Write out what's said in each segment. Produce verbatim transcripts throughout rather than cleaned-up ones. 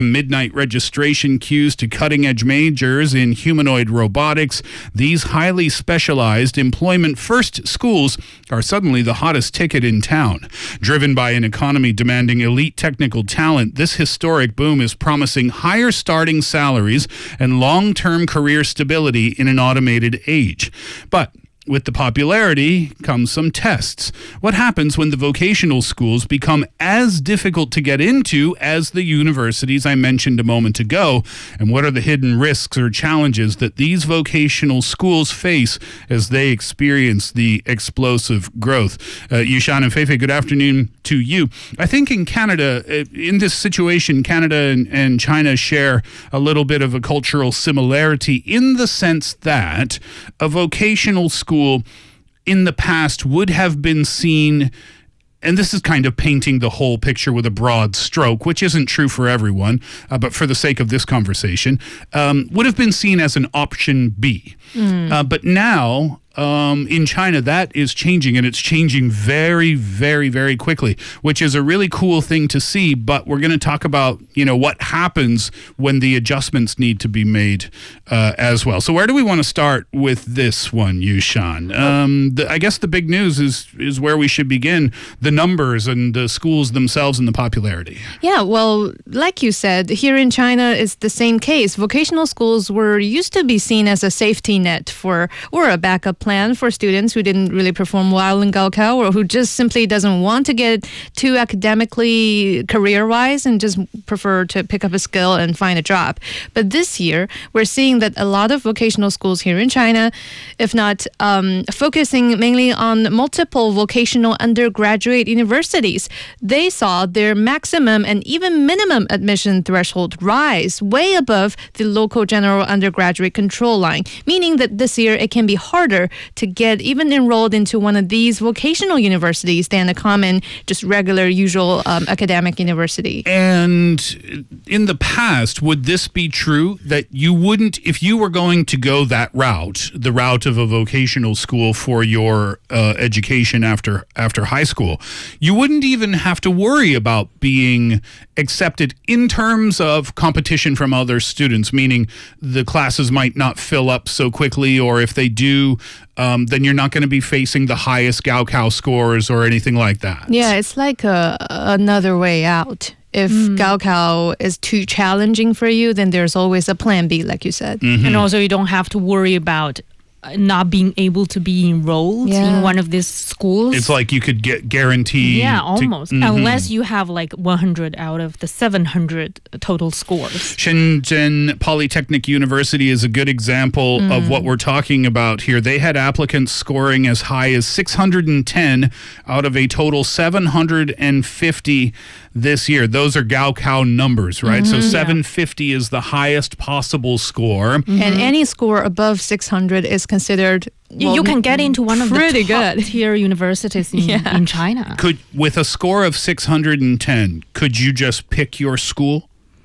midnight registration queues to cutting-edge majors in humanoid robotics. These highly specialized employment-first schools are suddenly the hottest ticket in town. Driven by an economy demanding elite technical talent, this historic boom is promising higher starting salaries and long-term career stability in an automated age. But with the popularity comes some tests. What happens when the vocational schools become as difficult to get into as the universities I mentioned a moment ago? And what are the hidden risks or challenges that these vocational schools face as they experience the explosive growth? Uh, Yushan and Feifei, good afternoon to you. I think in Canada, in this situation, Canada and, and China share a little bit of a cultural similarity in the sense that a vocational school School in the past would have been seen, and this is kind of painting the whole picture with a broad stroke, which isn't true for everyone, uh, but for the sake of this conversation, um, would have been seen as an option B. Mm. Uh, but now, um, in China, that is changing, and it's changing very, very, very quickly, which is a really cool thing to see. But we're going to talk about, you know, what happens when the adjustments need to be made uh, as well. So where do we want to start with this one, Yushan? Um, the, I guess the big news is is where we should begin, the numbers and the schools themselves and the popularity. Yeah, well, like you said, here in China, it's the same case. Vocational schools were used to be seen as a safety net for, or a backup plan for students who didn't really perform well in Gaokao or who just simply doesn't want to get too academically career-wise and just prefer to pick up a skill and find a job. But this year, we're seeing that a lot of vocational schools here in China, if not um, focusing mainly on multiple vocational undergraduate universities, they saw their maximum and even minimum admission threshold rise way above the local general undergraduate control line, meaning that this year it can be harder to get even enrolled into one of these vocational universities than a common, just regular, usual um, academic university. And in the past, would this be true that you wouldn't, if you were going to go that route, the route of a vocational school for your uh, education after after high school, you wouldn't even have to worry about being accepted in terms of competition from other students, meaning the classes might not fill up so quickly, or if they do, um, then you're not going to be facing the highest Gaokao scores or anything like that. Yeah, it's like a, another way out. If mm. Gaokao is too challenging for you, then there's always a plan B, like you said. Mm-hmm. And also you don't have to worry about not being able to be enrolled yeah. in one of these schools. It's like you could get guaranteed. Yeah, almost. To, mm-hmm. Unless you have like one hundred out of the seven hundred total scores. Shenzhen Polytechnic University is a good example mm. of what we're talking about here. They had applicants scoring as high as six hundred ten out of a total seven hundred fifty this year. Those are Gaokao numbers, right? Mm-hmm. So seven fifty yeah. is the highest possible score. Mm-hmm. And any score above six hundred is considered, well, you can get into one of the top good. tier universities in, yeah. in China. Could, with a score of six hundred ten, could you just pick your school?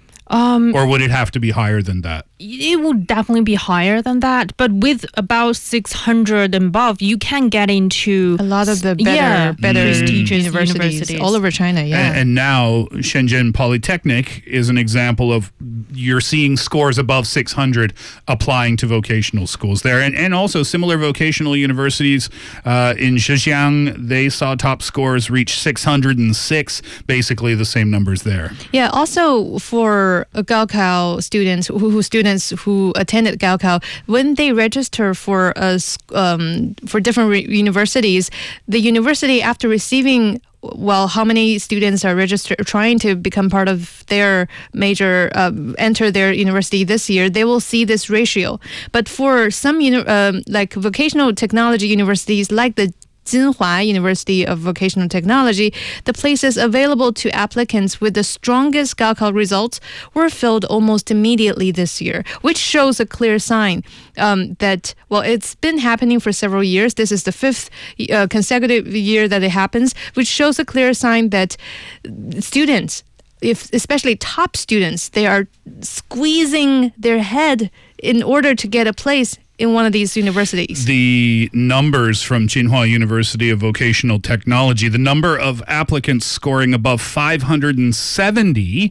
Um, or would it have to be higher than that? It would definitely be higher than that. But with about six hundred and above, you can get into a lot of the better, yeah, better mm. universities, universities all over China. Yeah. And, and now Shenzhen Polytechnic is an example of you're seeing scores above six hundred applying to vocational schools there. And, and also similar vocational universities uh, in Zhejiang, they saw top scores reach six hundred six, basically the same numbers there. Yeah, also for Gaokao students who, who students who attended Gaokao, when they register for a, um, for different re- universities, the university, after receiving well, how many students are registered trying to become part of their major, uh, enter their university this year, they will see this ratio. But for some, uni- um, like vocational technology universities, like the Tsinghua University of Vocational Technology, the places available to applicants with the strongest Gaokao results were filled almost immediately this year, which shows a clear sign um, that, well, it's been happening for several years. This is the fifth uh, consecutive year that it happens, which shows a clear sign that students, if especially top students, they are squeezing their head in order to get a place in one of these universities. The numbers from Tsinghua University of Vocational Technology, the number of applicants scoring above five hundred seventy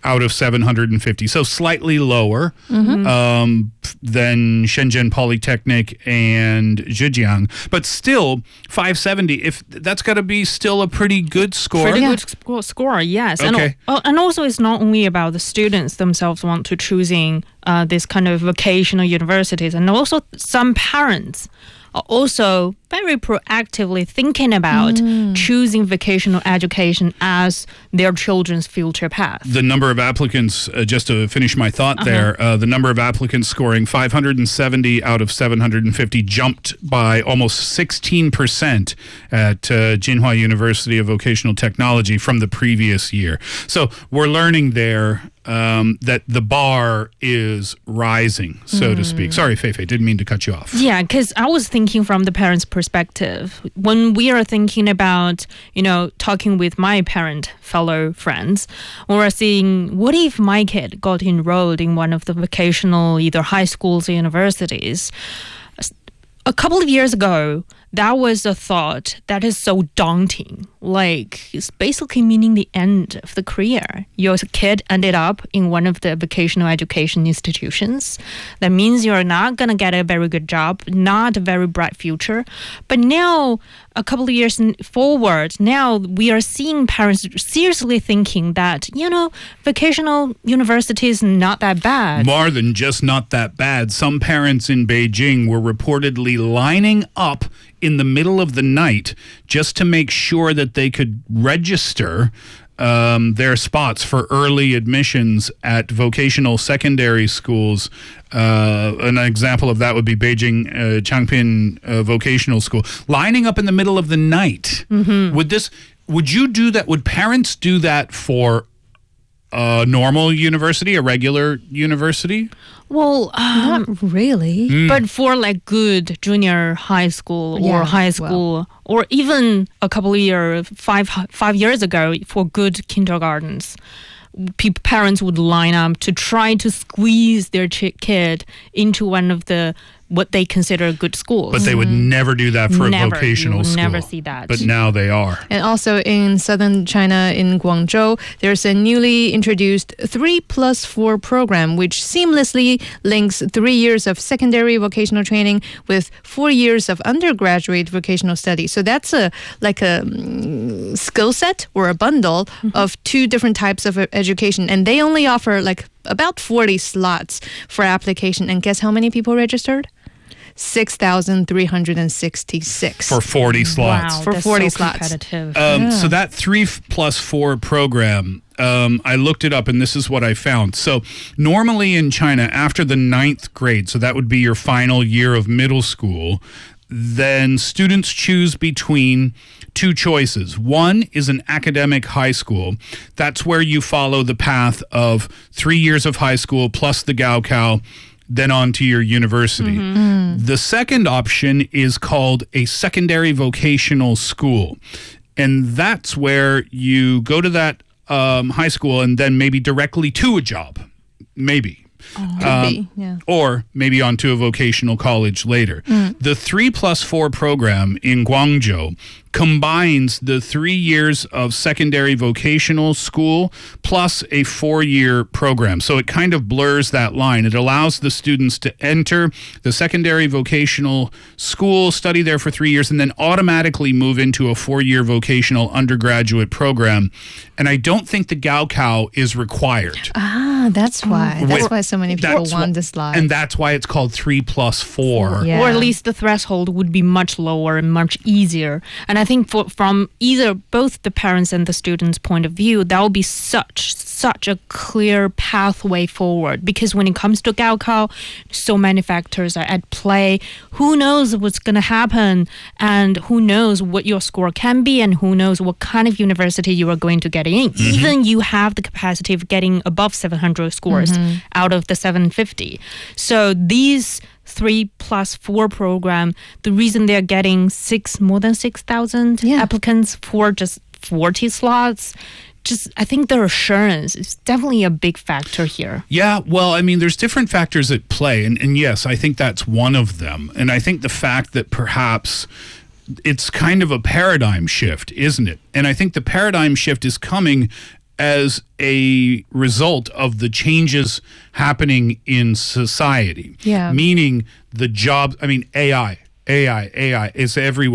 out of seven hundred fifty. So slightly lower Mm-hmm. um, than Shenzhen Polytechnic and Zhejiang. But still, five seventy, if that's got to be still a pretty good score. Pretty Yeah. good score, score, yes. And, Okay. al- and also, it's not only about the students themselves want to choosing uh, this kind of vocational universities, and also some parents are also very proactively thinking about choosing vocational education as their children's future path. The number of applicants, uh, just to finish my thought there, uh, the number of applicants scoring five hundred seventy out of seven hundred fifty jumped by almost sixteen percent at uh, Jinhua University of Vocational Technology from the previous year. So we're learning there um, that the bar is rising, so to speak. Sorry, Feifei, didn't mean to cut you off. Yeah, because I was thinking from the parents' perspective. When we are thinking about, you know, talking with my parent fellow friends, we're seeing, what if my kid got enrolled in one of the vocational, either high schools or universities? A couple of years ago, that was a thought that is so daunting. Like, it's basically meaning the end of the career. Your kid ended up in one of the vocational education institutions. That means you're not going to get a very good job, not a very bright future. But now, a couple of years forward, now we are seeing parents seriously thinking that, you know, vocational university is not that bad. More than just not that bad. Some parents in Beijing were reportedly lining up in the middle of the night just to make sure that they could register um, their spots for early admissions at vocational secondary schools. Uh, an example of that would be Beijing uh, Changpin uh, Vocational School. Lining up in the middle of the night. Mm-hmm. Would this? Would you do that? Would parents do that for a normal university, a regular university? Well, um, Not really. Mm. but for like good junior high school or Yeah, high school, or even a couple of years, five five years ago, for good kindergartens, people, parents would line up to try to squeeze their ch- kid into one of the what they consider good schools. But they would never do that for Never. a vocational You would school. never see that. But now they are. And also in southern China, in Guangzhou, there's a newly introduced three plus four program, which seamlessly links three years of secondary vocational training with four years of undergraduate vocational study. So that's a like a mm, skill set or a bundle of two different types of uh, education. And they only offer like about forty slots for application. And guess how many people registered? six thousand three hundred sixty-six. For forty slots. wow, For that's forty so slots. competitive. Um, So that three f- plus four program, um, I looked it up and this is what I found. So normally in China, after the ninth grade, so that would be your final year of middle school, then students choose between two choices. One is an academic high school. That's where you follow the path of three years of high school plus the Gaokao, then on to your university. The second option is called a secondary vocational school. And that's where you go to that um, high school and then maybe directly to a job. Maybe. Could be, yeah. Or maybe onto a vocational college later. The three plus four program in Guangzhou combines the three years of secondary vocational school plus a four-year program. So it kind of blurs that line. It allows the students to enter the secondary vocational school, study there for three years, and then automatically move into a four-year vocational undergraduate program. And I don't think the Gaokao is required. Ah, that's why. That's Wait, why so many people That's want wh- this slide. And that's why it's called three plus four. Yeah. Or at least the threshold would be much lower and much easier. And I think for, from either both the parents and the students' point of view, that will be such such a clear pathway forward. Because when it comes to Gaokao, so many factors are at play. Who knows what's going to happen, and who knows what your score can be, and who knows what kind of university you are going to get in. Even you have the capacity of getting above seven hundred scores out of the seven fifty. So these three plus four program, the reason they're getting six more than six thousand Yeah. applicants for just forty slots, just I think the assurance is definitely a big factor here. Yeah, well, I mean, there's different factors at play. And, and yes, I think that's one of them. And I think the fact that perhaps it's kind of a paradigm shift, isn't it? And I think the paradigm shift is coming as a result of the changes happening in society. Yeah. Meaning the jobs, I mean, A I, A I, A I is everywhere.